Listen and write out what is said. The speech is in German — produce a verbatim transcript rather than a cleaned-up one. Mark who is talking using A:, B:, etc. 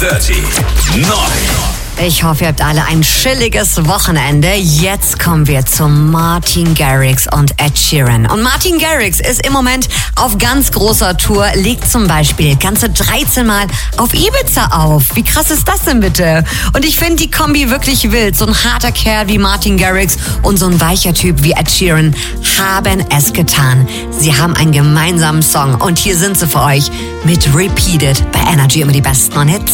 A: Dirty neun.
B: Ich hoffe, ihr habt alle ein chilliges Wochenende. Jetzt kommen wir zu Martin Garrix und Ed Sheeran. Und Martin Garrix ist im Moment auf ganz großer Tour, legt zum Beispiel ganze dreizehn Mal auf Ibiza auf. Wie krass ist das denn bitte? Und ich finde die Kombi wirklich wild. So ein harter Kerl wie Martin Garrix und so ein weicher Typ wie Ed Sheeran haben es getan. Sie haben einen gemeinsamen Song und hier sind sie für euch mit Repeated bei Energy, immer die besten Hits.